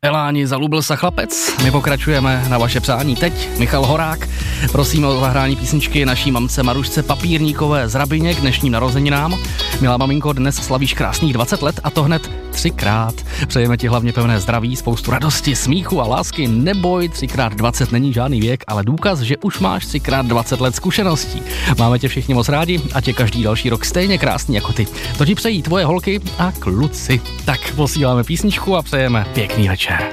Beláni, zalúbil se chlapec. My pokračujeme na vaše přání. Teď Michal Horák. Prosím o zahrání písničky naší mamce Marušce Papírníkové z Rabyně k dnešním narozeninám. Milá maminko, dnes slavíš krásných 20 let a to hned 3krát. Přejeme ti hlavně pevné zdraví, spoustu radosti, smíchu a lásky. Neboj, 3x20 není žádný věk, ale důkaz, že už máš 3x20 let zkušeností. Máme tě všichni moc rádi a tě každý další rok stejně krásný jako ty. To ti přejí tvoje holky a kluci. Tak posíláme písničku a přejeme pěkný večer.